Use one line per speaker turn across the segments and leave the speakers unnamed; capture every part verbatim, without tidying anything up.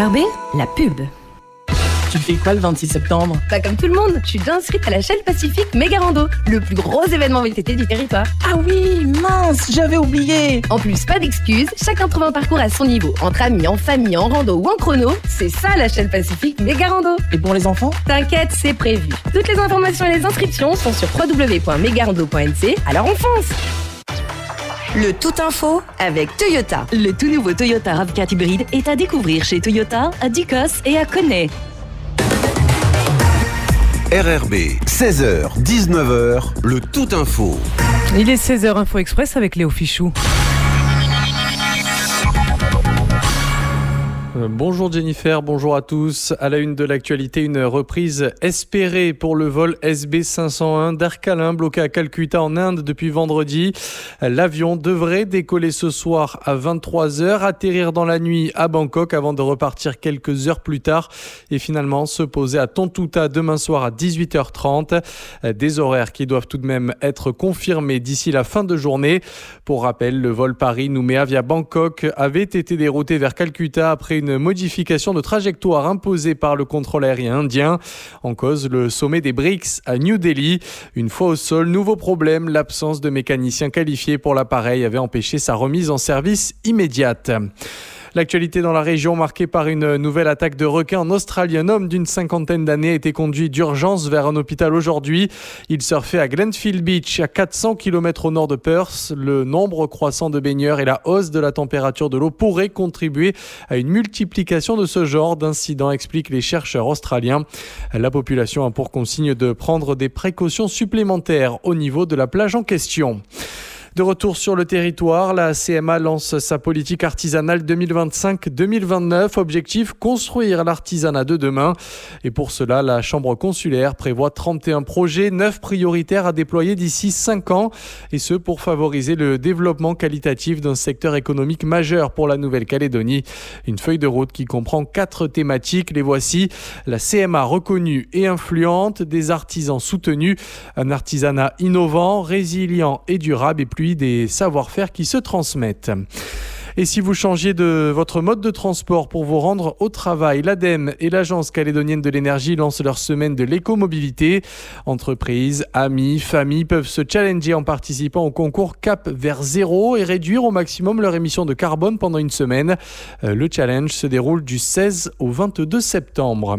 R B, la pub.
Tu fais quoi le vingt-six septembre?
Pas comme tout le monde, je suis déjà inscrite à la Shell Pacific Méga Rando, le plus gros événement V T T du territoire.
Ah oui, mince, j'avais oublié.
En plus, pas d'excuses, chacun trouve un parcours à son niveau, entre amis, en famille, en rando ou en chrono. C'est ça la Shell Pacific Méga Rando.
Et pour les enfants?
T'inquiète, c'est prévu. Toutes les informations et les inscriptions sont sur w w w point megarando point n c. Alors on fonce.
Le Tout Info avec Toyota. Le tout nouveau Toyota RAV quatre hybride est à découvrir chez Toyota, à Ducos et à Connay.
R R B, seize heures, dix-neuf heures, le Tout Info.
Il est seize heures Info Express avec Léo Fichou.
Bonjour Jennifer, bonjour à tous. À la une de l'actualité, une reprise espérée pour le vol S B cinq cent un d'Air Calin bloqué à Calcutta en Inde depuis vendredi. L'avion devrait décoller ce soir à vingt-trois heures, atterrir dans la nuit à Bangkok avant de repartir quelques heures plus tard et finalement se poser à Tontuta demain soir à dix-huit heures trente. Des horaires qui doivent tout de même être confirmés d'ici la fin de journée. Pour rappel, le vol Paris-Nouméa via Bangkok avait été dérouté vers Calcutta après une modification de trajectoire imposée par le contrôle aérien indien. En cause, le sommet des B R I C S à New Delhi. Une fois au sol, nouveau problème, l'absence de mécaniciens qualifiés pour l'appareil avait empêché sa remise en service immédiate. L'actualité dans la région marquée par une nouvelle attaque de requins en Australie. Un homme d'une cinquantaine d'années a été conduit d'urgence vers un hôpital aujourd'hui. Il surfait à Glenfield Beach, à quatre cents kilomètres au nord de Perth. Le nombre croissant de baigneurs et la hausse de la température de l'eau pourraient contribuer à une multiplication de ce genre d'incidents, expliquent les chercheurs australiens. La population a pour consigne de prendre des précautions supplémentaires au niveau de la plage en question. De retour sur le territoire, la C M A lance sa politique artisanale deux mille vingt-cinq deux mille vingt-neuf. Objectif, construire l'artisanat de demain. Et pour cela, la Chambre consulaire prévoit trente et un projets, neuf prioritaires à déployer d'ici cinq ans. Et ce, pour favoriser le développement qualitatif d'un secteur économique majeur pour la Nouvelle-Calédonie. Une feuille de route qui comprend quatre thématiques. Les voici. La C M A reconnue et influente, des artisans soutenus, un artisanat innovant, résilient et durable et plus des savoir-faire qui se transmettent. Et si vous changiez de votre mode de transport pour vous rendre au travail, l'ADEME et l'Agence calédonienne de l'énergie lancent leur semaine de l'écomobilité. Entreprises, amis, familles peuvent se challenger en participant au concours Cap vers zéro et réduire au maximum leur émission de carbone pendant une semaine. Le challenge se déroule du seize au vingt-deux septembre.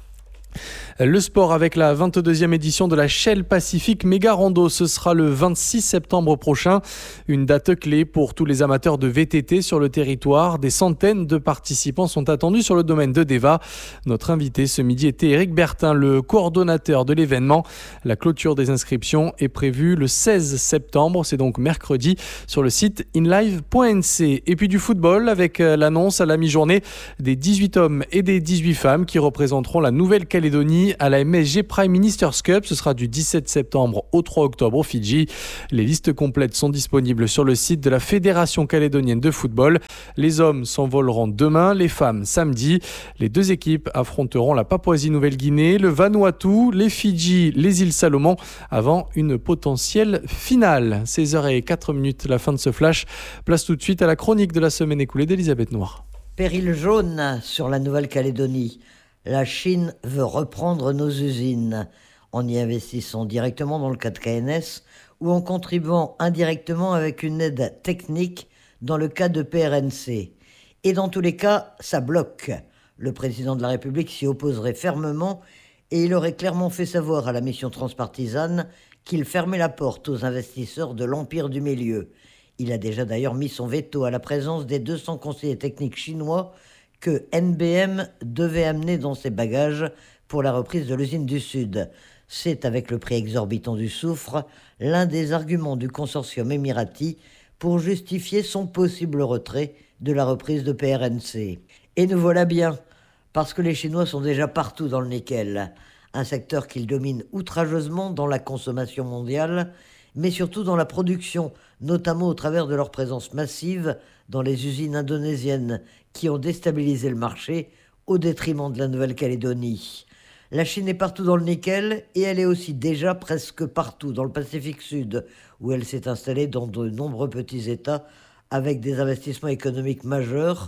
Le sport avec la vingt-deuxième édition de la Shell Pacific Méga Rando, ce sera le vingt-six septembre prochain. Une date clé pour tous les amateurs de V T T sur le territoire. Des centaines de participants sont attendus sur le domaine de Deva. Notre invité ce midi était Éric Bertin, le coordonnateur de l'événement. La clôture des inscriptions est prévue le seize septembre, c'est donc mercredi, sur le site inlive point n c. Et puis du football avec l'annonce à la mi-journée des dix-huit hommes et des dix-huit femmes qui représenteront la Nouvelle-Calédonie à la M S G Prime Minister's Cup. Ce sera du dix-sept septembre au trois octobre au Fidji. Les listes complètes sont disponibles sur le site de la Fédération calédonienne de football. Les hommes s'envoleront demain, les femmes samedi. Les deux équipes affronteront la Papouasie-Nouvelle-Guinée, le Vanuatu, les Fidji, les îles Salomon avant une potentielle finale. seize heures zéro quatre, la fin de ce flash. Place tout de suite à la chronique de la semaine écoulée d'Elisabeth Noir.
Péril jaune sur la Nouvelle-Calédonie. La Chine veut reprendre nos usines en y investissant directement dans le cas de K N S ou en contribuant indirectement avec une aide technique dans le cas de P R N C. Et dans tous les cas, ça bloque. Le président de la République s'y opposerait fermement et il aurait clairement fait savoir à la mission transpartisane qu'il fermait la porte aux investisseurs de l'Empire du Milieu. Il a déjà d'ailleurs mis son veto à la présence des deux cents conseillers techniques chinois que N B M devait amener dans ses bagages pour la reprise de l'usine du Sud. C'est, avec le prix exorbitant du soufre, l'un des arguments du consortium émirati pour justifier son possible retrait de la reprise de P R N C. Et nous voilà bien, parce que les Chinois sont déjà partout dans le nickel, un secteur qu'ils dominent outrageusement dans la consommation mondiale, mais surtout dans la production, notamment au travers de leur présence massive dans les usines indonésiennes qui ont déstabilisé le marché au détriment de la Nouvelle-Calédonie. La Chine est partout dans le nickel et elle est aussi déjà presque partout dans le Pacifique Sud, où elle s'est installée dans de nombreux petits États avec des investissements économiques majeurs,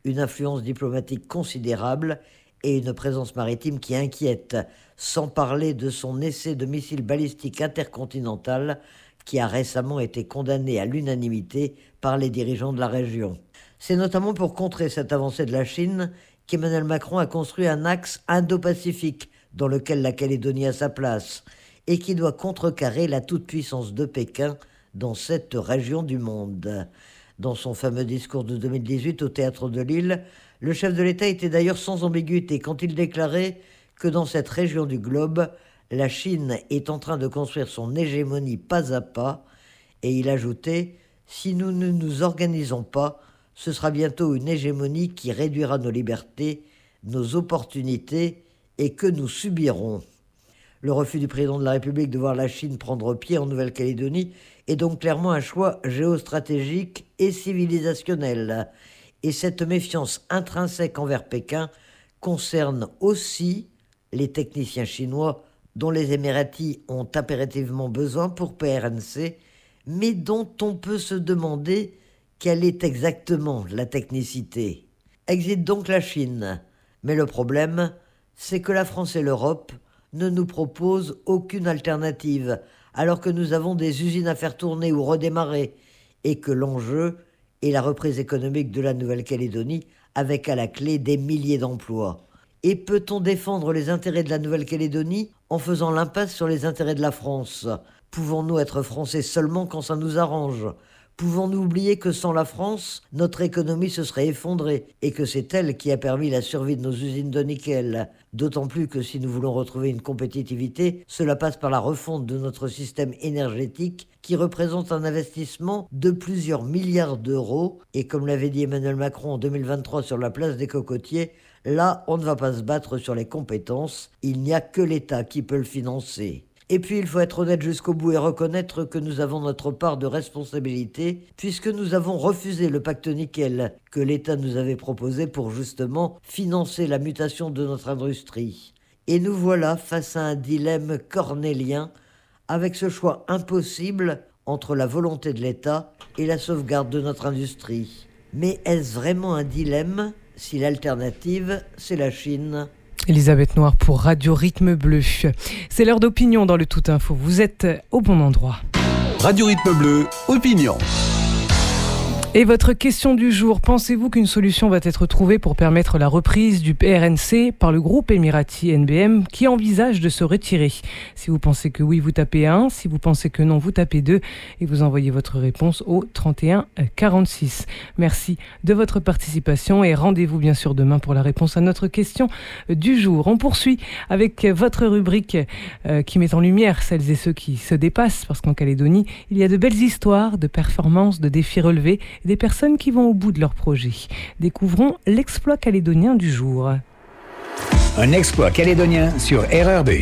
une influence diplomatique considérable et une présence maritime qui inquiète, sans parler de son essai de missile balistique intercontinental qui a récemment été condamné à l'unanimité par les dirigeants de la région. C'est notamment pour contrer cette avancée de la Chine qu'Emmanuel Macron a construit un axe Indo-Pacifique dans lequel la Calédonie a sa place et qui doit contrecarrer la toute-puissance de Pékin dans cette région du monde. Dans son fameux discours de deux mille dix-huit au Théâtre de Lille, le chef de l'État était d'ailleurs sans ambiguïté quand il déclarait que dans cette région du globe, la Chine est en train de construire son hégémonie pas à pas, et il ajoutait « Si nous ne nous organisons pas, ce sera bientôt une hégémonie qui réduira nos libertés, nos opportunités, et que nous subirons. » Le refus du président de la République de voir la Chine prendre pied en Nouvelle-Calédonie est donc clairement un choix géostratégique et civilisationnel. Et cette méfiance intrinsèque envers Pékin concerne aussi les techniciens chinois dont les Émiratis ont impérativement besoin pour P R N C, mais dont on peut se demander quelle est exactement la technicité. Exit donc la Chine. Mais le problème, c'est que la France et l'Europe ne nous proposent aucune alternative, alors que nous avons des usines à faire tourner ou redémarrer, et que l'enjeu est la reprise économique de la Nouvelle-Calédonie, avec à la clé des milliers d'emplois. Et peut-on défendre les intérêts de la Nouvelle-Calédonie en faisant l'impasse sur les intérêts de la France ? Pouvons-nous être français seulement quand ça nous arrange ? Pouvons-nous oublier que sans la France, notre économie se serait effondrée et que c'est elle qui a permis la survie de nos usines de nickel ? D'autant plus que si nous voulons retrouver une compétitivité, cela passe par la refonte de notre système énergétique qui représente un investissement de plusieurs milliards d'euros. Et comme l'avait dit Emmanuel Macron en deux mille vingt-trois sur la place des Cocotiers, là, on ne va pas se battre sur les compétences, il n'y a que l'État qui peut le financer. Et puis, il faut être honnête jusqu'au bout et reconnaître que nous avons notre part de responsabilité, puisque nous avons refusé le pacte nickel que l'État nous avait proposé pour justement financer la mutation de notre industrie. Et nous voilà face à un dilemme cornélien, avec ce choix impossible entre la volonté de l'État et la sauvegarde de notre industrie. Mais est-ce vraiment un dilemme si l'alternative, c'est la Chine ?
Elisabeth Noir pour Radio Rythme Bleu. C'est l'heure d'opinion dans le Tout Info. Vous êtes au bon endroit.
Radio Rythme Bleu, opinion.
Et votre question du jour, pensez-vous qu'une solution va être trouvée pour permettre la reprise du P R N C par le groupe émirati N B M qui envisage de se retirer ? Si vous pensez que oui, vous tapez un. Si vous pensez que non, vous tapez deux. Et vous envoyez votre réponse au trente et un quarante-six. Merci de votre participation et rendez-vous bien sûr demain pour la réponse à notre question du jour. On poursuit avec votre rubrique euh, qui met en lumière celles et ceux qui se dépassent, parce qu'en Calédonie, il y a de belles histoires, de performances, de défis relevés, des personnes qui vont au bout de leur projet. Découvrons l'exploit calédonien du jour.
Un exploit calédonien sur R R B.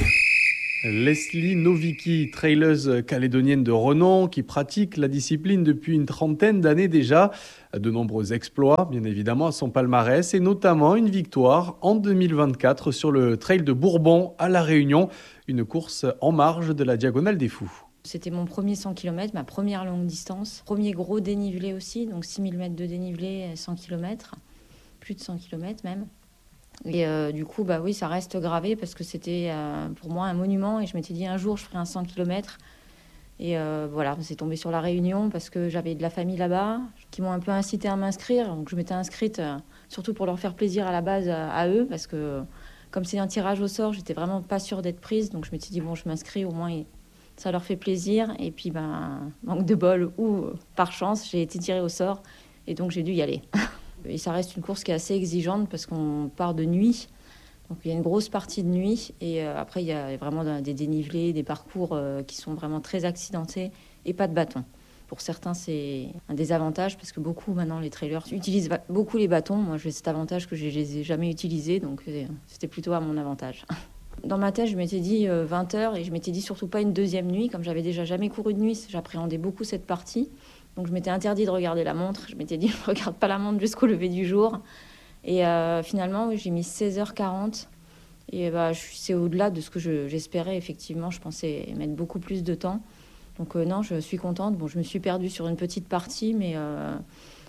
Leslie Novicki, traileuse calédonienne de renom qui pratique la discipline depuis une trentaine d'années déjà. De nombreux exploits, bien évidemment, à son palmarès et notamment une victoire en deux mille vingt-quatre sur le trail de Bourbon à La Réunion, une course en marge de la Diagonale des Fous.
C'était mon premier cent kilomètres, ma première longue distance. Premier gros dénivelé aussi, donc six mille mètres de dénivelé, cent kilomètres, plus de cent kilomètres même. Et euh, du coup, bah oui, ça reste gravé parce que c'était euh, pour moi un monument et je m'étais dit un jour je ferai un cent kilomètres. Et euh, voilà, c'est tombé sur La Réunion parce que j'avais de la famille là-bas qui m'ont un peu incité à m'inscrire. Donc je m'étais inscrite euh, surtout pour leur faire plaisir à la base à, à eux parce que comme c'est un tirage au sort, j'étais vraiment pas sûre d'être prise. Donc je m'étais dit bon, je m'inscris au moins. Et ça leur fait plaisir. Et puis, ben, manque de bol ou par chance, j'ai été tirée au sort. Et donc, j'ai dû y aller. Et ça reste une course qui est assez exigeante parce qu'on part de nuit. Donc, il y a une grosse partie de nuit. Et euh, après, il y a vraiment des dénivelés, des parcours euh, qui sont vraiment très accidentés et pas de bâton. Pour certains, c'est un désavantage parce que beaucoup, maintenant, les trailers utilisent beaucoup les bâtons. Moi, j'ai cet avantage que je ne les ai jamais utilisés. Donc, c'était plutôt à mon avantage. Dans ma tête, je m'étais dit euh, vingt heures et je m'étais dit surtout pas une deuxième nuit. Comme j'avais déjà jamais couru de nuit, j'appréhendais beaucoup cette partie. Donc je m'étais interdit de regarder la montre. Je m'étais dit, je ne regarde pas la montre jusqu'au lever du jour. Et euh, finalement, oui, j'ai mis seize heures quarante. Et bah, c'est au-delà de ce que je, j'espérais, effectivement. Je pensais mettre beaucoup plus de temps. Donc euh, non, je suis contente. Bon, je me suis perdue sur une petite partie, mais euh,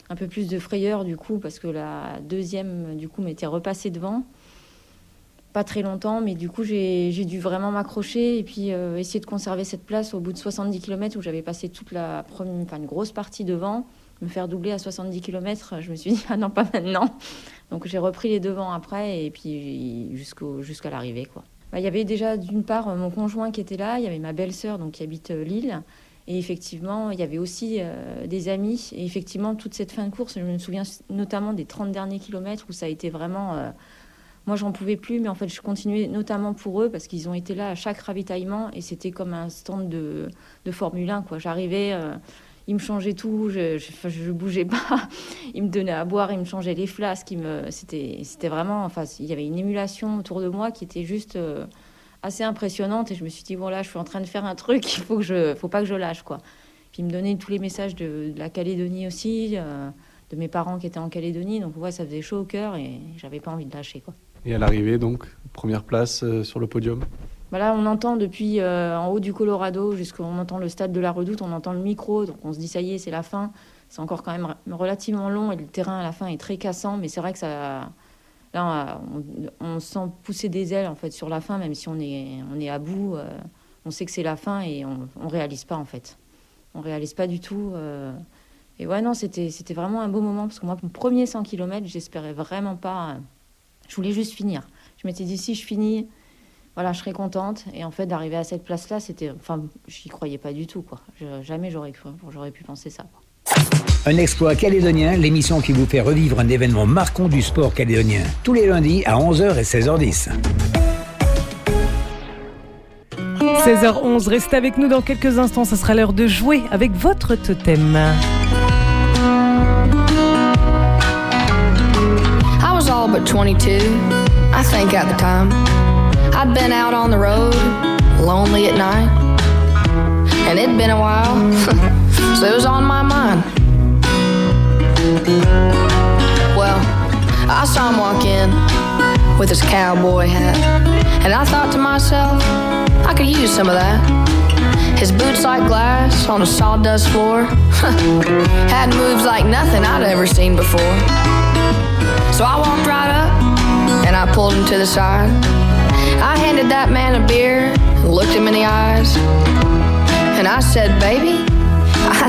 un peu plus de frayeur du coup, parce que la deuxième du coup m'était repassée devant. Pas très longtemps, mais du coup j'ai, j'ai dû vraiment m'accrocher et puis euh, essayer de conserver cette place au bout de soixante-dix kilomètres où j'avais passé toute la première, enfin une grosse partie devant. Me faire doubler à soixante-dix kilomètres, je me suis dit ah non, pas maintenant. Donc j'ai repris les devants après et puis jusqu'au, jusqu'à l'arrivée quoi. Bah, il y avait déjà d'une part mon conjoint qui était là, il y avait ma belle-sœur donc qui habite euh, Lille. Et effectivement, il y avait aussi euh, des amis. Et effectivement, toute cette fin de course, je me souviens notamment des trente derniers kilomètres où ça a été vraiment... Euh, moi, j'en pouvais plus, mais en fait, je continuais notamment pour eux parce qu'ils ont été là à chaque ravitaillement. Et c'était comme un stand de, de Formule un, quoi. J'arrivais, euh, ils me changeaient tout, je, je, je bougeais pas. Ils me donnaient à boire, ils me changeaient les flasques. Ils me, c'était, c'était vraiment... Enfin, il y avait une émulation autour de moi qui était juste... Euh, assez impressionnante et je me suis dit bon là je suis en train de faire un truc, il faut que je faut pas que je lâche quoi. Puis ils me donnaient tous les messages de, de la Calédonie aussi, euh, de mes parents qui étaient en Calédonie, donc ouais ça faisait chaud au cœur et j'avais pas envie de lâcher quoi.
Et à l'arrivée donc première place euh, sur le podium.
Bah là on entend depuis euh, en haut du Colorado jusqu'on entend le stade de la Redoute, on entend le micro, donc on se dit ça y est c'est la fin. C'est encore quand même relativement long et le terrain à la fin est très cassant, mais c'est vrai que ça là, on, on sent pousser des ailes en fait sur la fin, même si on est, on est à bout. Euh, on sait que c'est la fin et on, on réalise pas en fait. On réalise pas du tout. Euh, et ouais non, c'était, c'était vraiment un beau moment parce que moi, mon premier cent kilomètres, j'espérais vraiment pas. Euh, je voulais juste finir. Je m'étais dit si je finis, voilà, je serais contente. Et en fait, d'arriver à cette place-là, c'était, enfin, j'y croyais pas du tout quoi. Je, jamais j'aurais, j'aurais pu penser ça quoi.
Un exploit calédonien, l'émission qui vous fait revivre un événement marquant du sport calédonien. Tous les lundis à onze heures et seize heures dix.
seize heures onze, restez avec nous dans quelques instants, ce sera l'heure de jouer avec votre totem.
I was all but twenty-two, I think at the time. I'd been out on the road, lonely at night. And it'd been a while, so it was on my mind. Well, I saw him walk in with his cowboy hat, and I thought to myself, I could use some of that. His boots like glass on a sawdust floor had moves like nothing I'd ever seen before. So I walked right up and I pulled him to the side. I handed that man a beer and looked him in the eyes, and I said, baby,